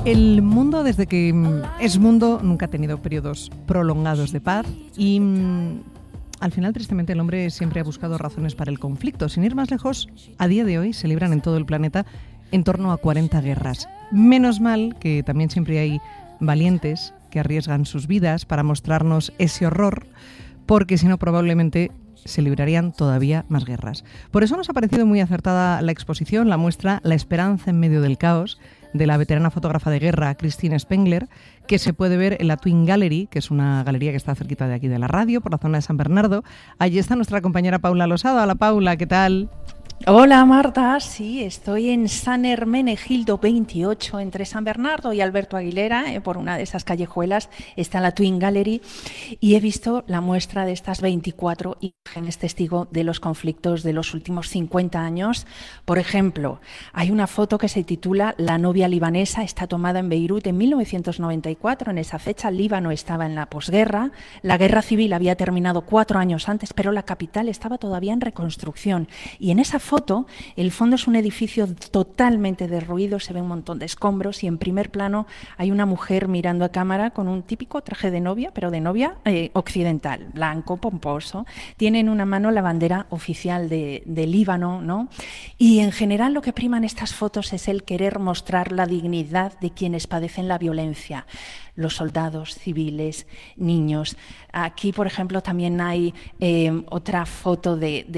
El mundo, desde que es mundo, nunca ha tenido periodos prolongados de paz y al final, tristemente, el hombre siempre ha buscado razones para el conflicto. Sin ir más lejos, a día de hoy se libran en todo el planeta en torno a 40 guerras. Menos mal que también siempre hay valientes que arriesgan sus vidas para mostrarnos ese horror, porque si no, probablemente se librarían todavía más guerras. Por eso nos ha parecido muy acertada la exposición, la muestra La esperanza en medio del caos, de la veterana fotógrafa de guerra Christine Spengler, que se puede ver en la Twin Gallery, que es una galería que está cerquita de aquí de la radio, por la zona de San Bernardo. Allí está nuestra compañera Paula Losada. Hola, Paula, ¿qué tal? Hola Marta, sí, estoy en San Hermenegildo 28 entre San Bernardo y Alberto Aguilera, por una de esas callejuelas está la Twin Gallery y he visto la muestra de estas 24 imágenes testigo de los conflictos de los últimos 50 años. Por ejemplo, hay una foto que se titula La novia libanesa, está tomada en Beirut en 1994, en esa fecha Líbano estaba en la posguerra, la guerra civil había terminado 4 años antes, pero la capital estaba todavía en reconstrucción y en esa foto, el fondo es un edificio totalmente derruido, se ve un montón de escombros y en primer plano hay una mujer mirando a cámara con un típico traje de novia, pero de novia occidental, blanco, pomposo. Tiene en una mano la bandera oficial de Líbano, ¿no? Y en general lo que prima en estas fotos es el querer mostrar la dignidad de quienes padecen la violencia. Los soldados, civiles, niños. Aquí, por ejemplo, también hay otra foto de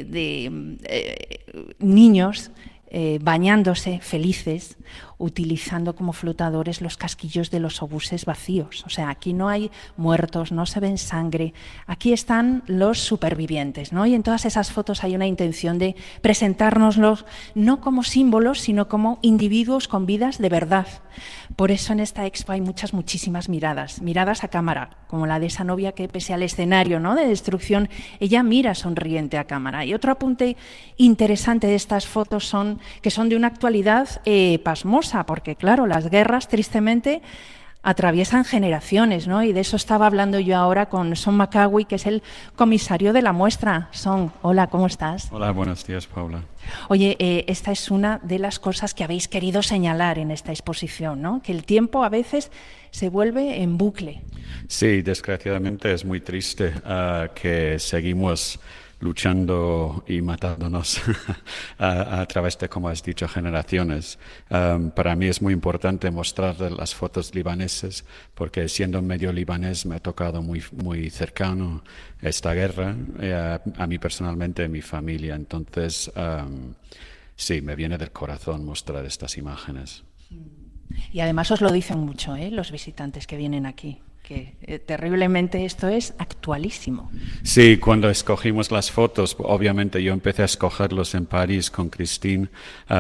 niños bañándose felices, utilizando como flotadores los casquillos de los obuses vacíos. O sea, aquí no hay muertos, no se ven sangre, aquí están los supervivientes, ¿no? Y en todas esas fotos hay una intención de presentárnoslos no como símbolos, sino como individuos con vidas de verdad. Por eso en esta expo hay muchísimas miradas a cámara, como la de esa novia que pese al escenario, ¿no?, de destrucción, ella mira sonriente a cámara. Y otro apunte interesante de estas fotos que son de una actualidad pasmosa, porque claro, las guerras tristemente atraviesan generaciones, ¿no? Y de eso estaba hablando yo ahora con Son Macawi, que es el comisario de la muestra. Son, hola, ¿cómo estás? Hola, buenos días, Paula. Oye, esta es una de las cosas que habéis querido señalar en esta exposición, ¿no? Que el tiempo a veces se vuelve en bucle. Sí, desgraciadamente es muy triste que seguimos luchando y matándonos a través de, como has dicho, generaciones. Para mí es muy importante mostrar las fotos libaneses porque siendo medio libanés me ha tocado muy cercano esta guerra, a mí personalmente, a mi familia. Entonces, sí, me viene del corazón mostrar estas imágenes. Y además os lo dicen mucho, los visitantes que vienen aquí, que terriblemente esto es actualísimo. Sí, cuando escogimos las fotos, obviamente yo empecé a escogerlos en París con Christine,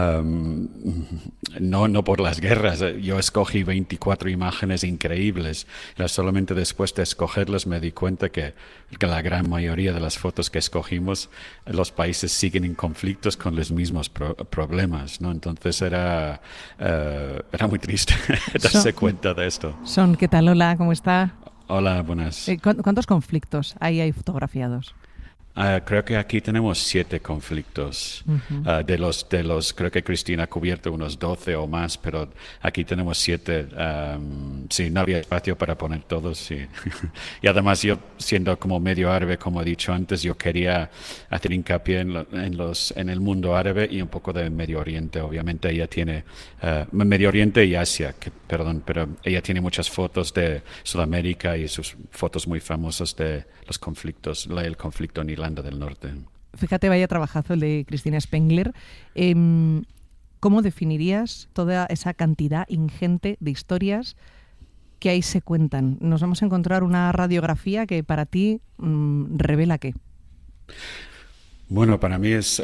no por las guerras, yo escogí 24 imágenes increíbles, solamente después de escogerlas me di cuenta que la gran mayoría de las fotos que escogimos, los países siguen en conflictos con los mismos problemas, ¿no? Entonces era muy triste darse cuenta de esto. Son, ¿qué tal? Hola, ¿cómo está? Hola, buenas. ¿Cuántos conflictos hay fotografiados? Creo que aquí tenemos 7 conflictos. Uh-huh. De los, creo que Cristina ha cubierto unos 12 o más, pero aquí tenemos 7. Sí, no había espacio para poner todos. Sí. Y además yo, siendo como medio árabe, como he dicho antes, yo quería hacer hincapié en el mundo árabe y un poco de Medio Oriente. Obviamente ella tiene Medio Oriente y Asia, pero ella tiene muchas fotos de Sudamérica y sus fotos muy famosas de los conflictos, el conflicto en Irlanda del Norte. Fíjate, vaya trabajazo el de Christine Spengler. ¿Cómo definirías toda esa cantidad ingente de historias que ahí se cuentan? Nos vamos a encontrar una radiografía que para ti revela qué. Bueno, para mí es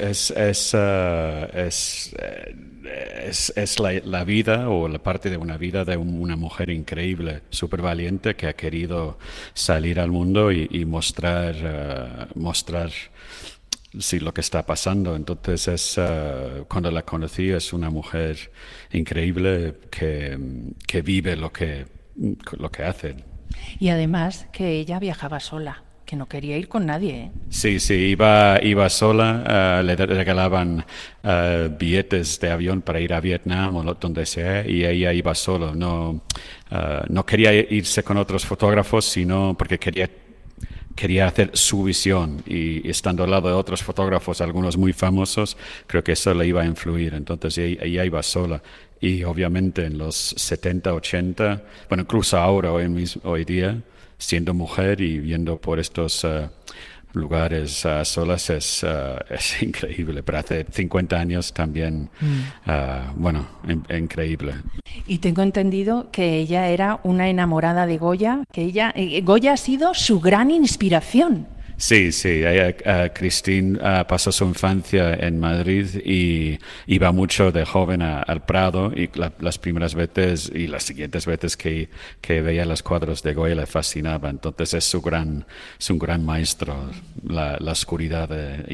la vida o la parte de una vida de una mujer increíble, súper valiente, que ha querido salir al mundo y mostrar sí, lo que está pasando. Entonces, cuando la conocí, es una mujer increíble que vive lo que hace. Y además que ella viajaba sola. que no quería ir con nadie, ¿eh? Sí, iba sola, le regalaban billetes de avión para ir a Vietnam o donde sea, y ella iba sola. No quería irse con otros fotógrafos, sino porque quería hacer su visión, y estando al lado de otros fotógrafos, algunos muy famosos, creo que eso le iba a influir. Entonces ella iba sola. Y obviamente en los 70, 80, bueno, incluso ahora, hoy día, siendo mujer y viendo por estos lugares solas es increíble. Pero hace 50 años también, increíble. Y tengo entendido que ella era una enamorada de Goya, que Goya ha sido su gran inspiración. Sí, Christine pasó su infancia en Madrid y iba mucho de joven al Prado, y las primeras veces y las siguientes veces que veía los cuadros de Goya le fascinaba. Entonces es un gran maestro, la oscuridad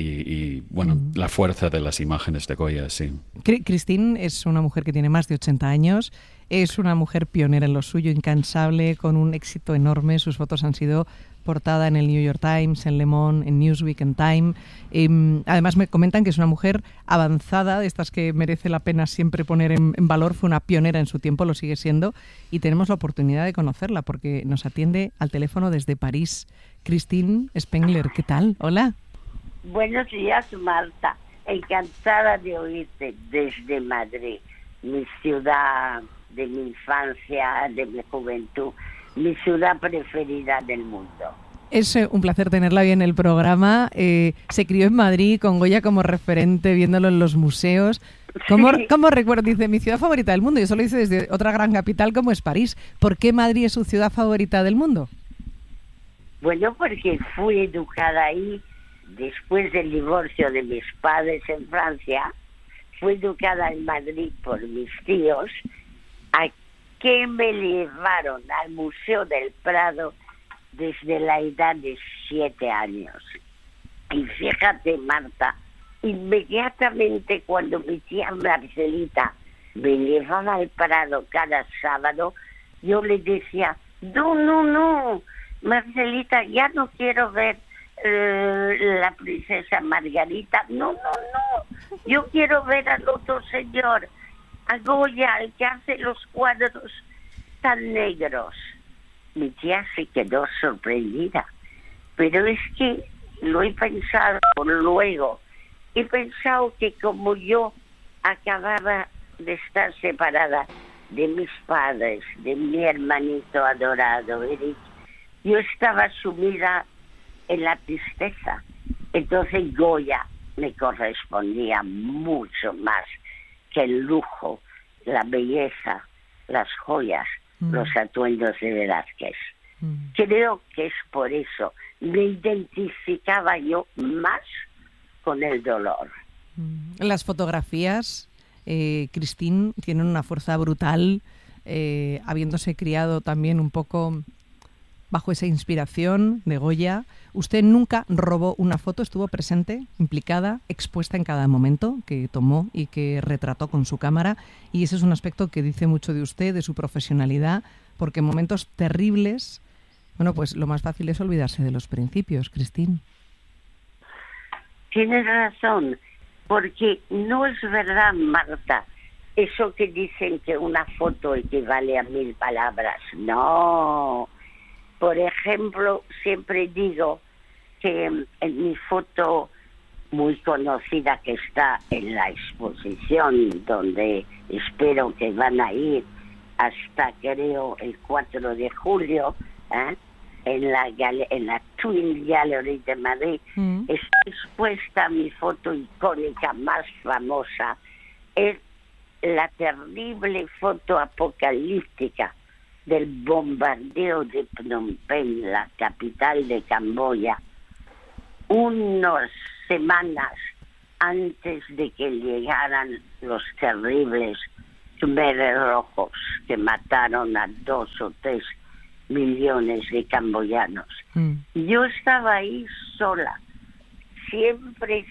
la fuerza de las imágenes de Goya, sí. Christine es una mujer que tiene más de 80 años. Es una mujer pionera en lo suyo, incansable, con un éxito enorme. Sus fotos han sido portada en el New York Times, en Le Monde, en Newsweek, en Time. Además me comentan que es una mujer avanzada, de estas que merece la pena siempre poner en valor. Fue una pionera en su tiempo, lo sigue siendo, y tenemos la oportunidad de conocerla porque nos atiende al teléfono desde París. Christine Spengler, ¿qué tal? Hola. Buenos días, Marta. Encantada de oírte desde Madrid, mi ciudad de mi infancia, de mi juventud, mi ciudad preferida del mundo. Es un placer tenerla hoy en el programa. Se crió en Madrid con Goya como referente, viéndolo en los museos. ¿Cómo recuerdo? Dice, mi ciudad favorita del mundo. Y eso lo dice desde otra gran capital como es París. ¿Por qué Madrid es su ciudad favorita del mundo? Bueno, porque fui educada ahí después del divorcio de mis padres en Francia. Fui educada en Madrid por mis tíos, a que me llevaron al Museo del Prado desde la edad de 7 años. Y fíjate, Marta, inmediatamente cuando mi tía Marcelita me llevaba al Prado cada sábado, yo le decía, no, Marcelita, ya no quiero ver la princesa Margarita, no, yo quiero ver al otro señor, a Goya, el que hace los cuadros tan negros. Mi tía se quedó sorprendida, pero es que lo he pensado luego. He pensado que como yo acababa de estar separada de mis padres, de mi hermanito adorado, Eric, yo estaba sumida en la tristeza. Entonces Goya me correspondía mucho más que el lujo, la belleza, las joyas, los atuendos de Velázquez. Creo que es por eso. Me identificaba yo más con el dolor. Las fotografías, Christine, tienen una fuerza brutal, habiéndose criado también un poco bajo esa inspiración de Goya. Usted nunca robó una foto, estuvo presente, implicada, expuesta en cada momento que tomó y que retrató con su cámara, y ese es un aspecto que dice mucho de usted, de su profesionalidad, porque en momentos terribles, bueno, pues lo más fácil es olvidarse de los principios, Christine. Tienes razón, porque no es verdad, Marta, eso que dicen que una foto equivale a 1000 palabras. No. Por ejemplo, siempre digo que en mi foto muy conocida que está en la exposición, donde espero que van a ir hasta, creo, el 4 de julio, en la Twin Gallery de Madrid, está expuesta mi foto icónica más famosa. Es la terrible foto apocalíptica del bombardeo de Phnom Penh, la capital de Camboya, unas semanas antes de que llegaran los terribles Khmeres rojos que mataron a 2 o 3 millones de camboyanos. Yo estaba ahí sola. Siempre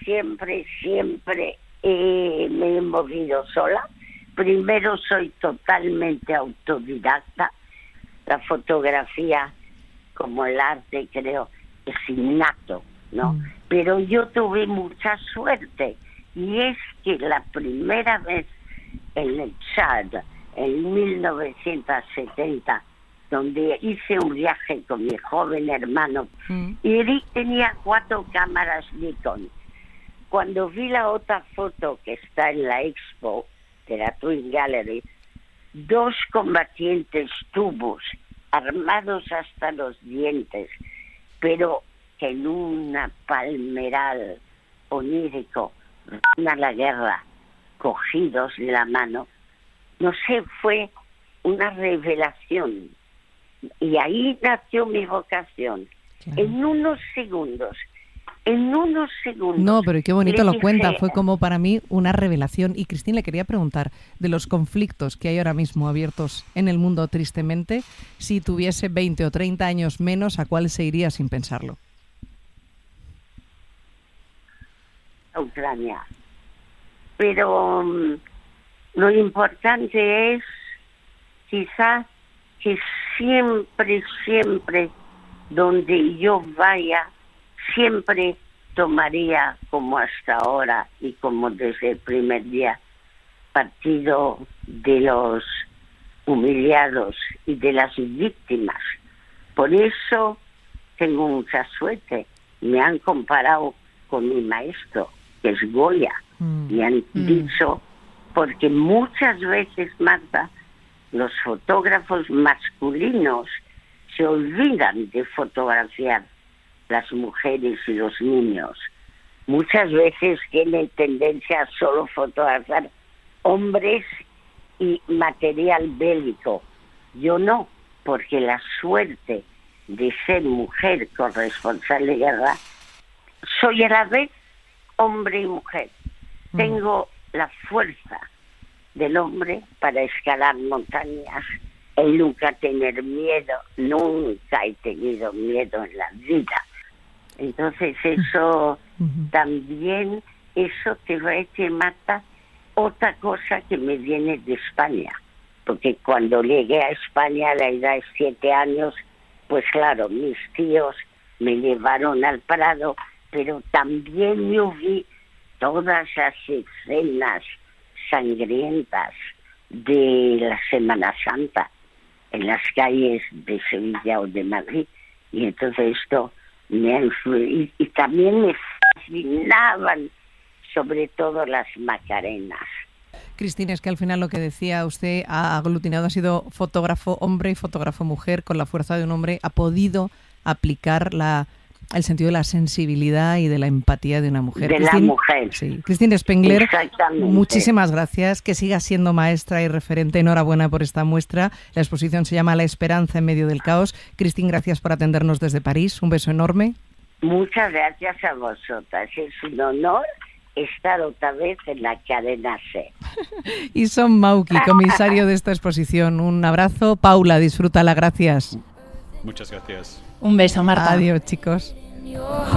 me he movido sola. Primero, soy totalmente autodidacta. La fotografía, como el arte, creo, es innato, ¿no? Pero yo tuve mucha suerte, y es que la primera vez en el Chad, en 1970, donde hice un viaje con mi joven hermano, y Eric tenía 4 cámaras Nikon. Cuando vi la otra foto que está en la expo de la Twin Gallery, 2 combatientes tubos, armados hasta los dientes, pero que en una palmeral onírico van a la guerra, cogidos de la mano, no sé, fue una revelación. Y ahí nació mi vocación. Claro. En unos segundos. No, pero qué bonito lo cuenta. Fue como para mí una revelación. Y Cristín, le quería preguntar, de los conflictos que hay ahora mismo abiertos en el mundo, tristemente, si tuviese 20 o 30 años menos, ¿a cuál se iría sin pensarlo? A Ucrania. Pero lo importante es quizás que siempre donde yo vaya, siempre tomaría, como hasta ahora y como desde el primer día, partido de los humillados y de las víctimas. Por eso tengo mucha suerte. Me han comparado con mi maestro, que es Goya. Me han dicho, porque muchas veces, Marta, los fotógrafos masculinos se olvidan de fotografiar las mujeres y los niños. Muchas veces tienen tendencia a solo fotografiar hombres y material bélico. Yo no, porque la suerte de ser mujer corresponsal de guerra, soy a la vez hombre y mujer. Tengo la fuerza del hombre para escalar montañas, el nunca tener miedo, nunca he tenido miedo en la vida. Entonces eso también, eso te va a decir, Marta, otra cosa que me viene de España, porque cuando llegué a España a la edad de 7 años, pues claro, mis tíos me llevaron al Prado, pero también yo vi todas las escenas sangrientas de la Semana Santa en las calles de Sevilla o de Madrid, y entonces esto me ha influido, y también me fascinaban sobre todo las Macarenas. Cristina, es que al final lo que decía usted ha aglutinado, ha sido fotógrafo hombre y fotógrafo mujer. Con la fuerza de un hombre ha podido aplicar el sentido de la sensibilidad y de la empatía de una mujer. De la mujer. Sí. Cristina Spengler, muchísimas gracias. Que siga siendo maestra y referente. Enhorabuena por esta muestra. La exposición se llama La esperanza en medio del caos. Cristina, gracias por atendernos desde París. Un beso enorme. Muchas gracias a vosotras. Es un honor estar otra vez en la cadena C. Y Son Mauki, comisario de esta exposición. Un abrazo. Paula, disfrútala. Gracias. Muchas gracias. Un beso, Marta. Adiós, chicos.